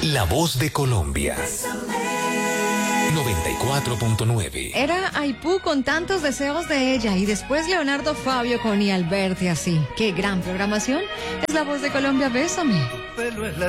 La voz de Colombia. 94.9. Era Aipú con tantos deseos de ella y después Leonardo Fabio con Y al verte así. Qué gran programación. Es La Voz de Colombia, bésame. Pelo es la